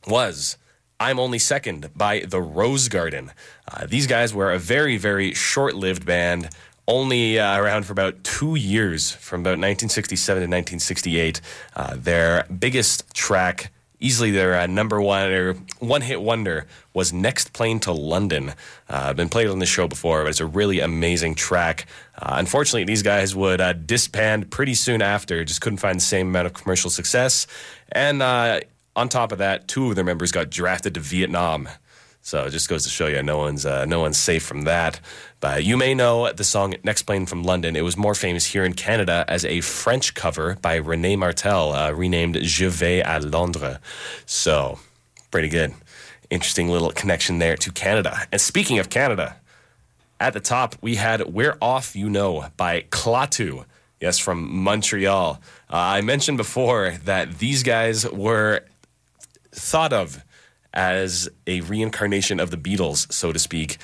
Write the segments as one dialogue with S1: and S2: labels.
S1: was I'm Only Second by the Rose Garden. These guys were a very, very short-lived band, only around for about 2 years, from about 1967 to 1968. Their biggest track, easily their number one or one-hit wonder, was Next Plane to London. Been played on the show before, but it's a really amazing track. Unfortunately, these guys would disband pretty soon after, just couldn't find the same amount of commercial success. And on top of that, 2 of their members got drafted to Vietnam. So it just goes to show you no one's safe from that. But you may know the song Next Plane from London. It was more famous here in Canada as a French cover by René Martel, renamed Je vais à Londres. So, pretty good. Interesting little connection there to Canada. And speaking of Canada, at the top we had We're Off You Know by Klaatu. Yes, from Montreal. I mentioned before that these guys were thought of as a reincarnation of the Beatles, so to speak.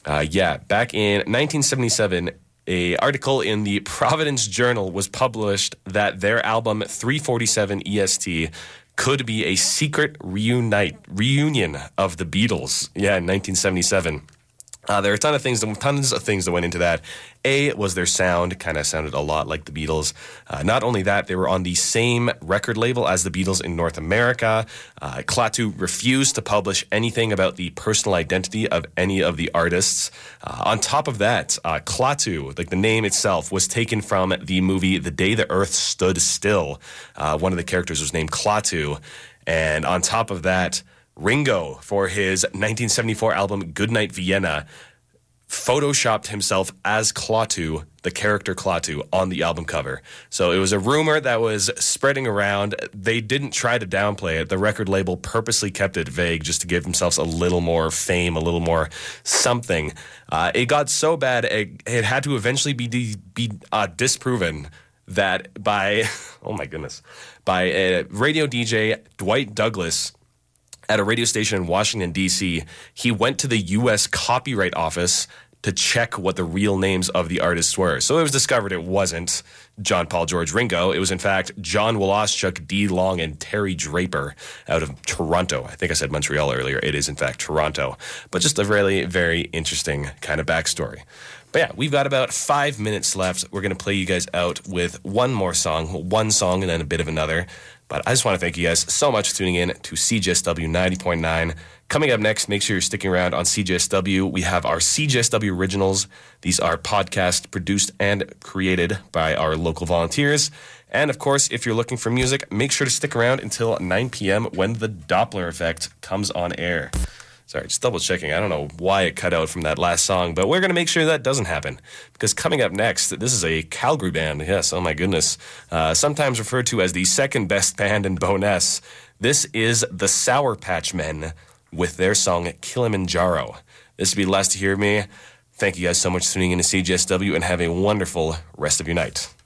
S1: Back in 1977, an article in the Providence Journal was published that their album 347 EST could be a secret reunion of the Beatles. Yeah, in 1977. There are tons of things that went into that. A was their sound, kind of sounded a lot like the Beatles. Not only that, they were on the same record label as the Beatles in North America. Klaatu refused to publish anything about the personal identity of any of the artists. On top of that, Klaatu, like the name itself, was taken from the movie The Day the Earth Stood Still. One of the characters was named Klaatu. And on top of that, Ringo, for his 1974 album Goodnight Vienna, photoshopped himself as Klaatu, the character Klaatu, on the album cover. So it was a rumor that was spreading around. They didn't try to downplay it. The record label purposely kept it vague just to give themselves a little more fame, a little more something. It got so bad, it had to eventually be disproven that by, by a radio DJ, Dwight Douglas, at a radio station in Washington, D.C., he went to the U.S. Copyright Office to check what the real names of the artists were. So it was discovered it wasn't John, Paul, George, Ringo. It was, in fact, John Woloschuk, Dee Long, and Terry Draper out of Toronto. I think I said Montreal earlier. It is, in fact, Toronto. But just a really, very interesting kind of backstory. But yeah, we've got about 5 minutes left. We're going to play you guys out with one song and then a bit of another. But I just want to thank you guys so much for tuning in to CJSW 90.9. Coming up next, make sure you're sticking around on CJSW. We have our CJSW Originals. These are podcasts produced and created by our local volunteers. And, of course, if you're looking for music, make sure to stick around until 9 p.m. when the Doppler Effect comes on air. Sorry, just double-checking. I don't know why it cut out from that last song, but we're going to make sure that doesn't happen. Because coming up next, this is a Calgary band. Yes, oh my goodness. Sometimes referred to as the second best band in Bowness. This is the Sour Patch Men with their song Kilimanjaro. This will be the last to hear me. Thank you guys so much for tuning in to CJSW and have a wonderful rest of your night.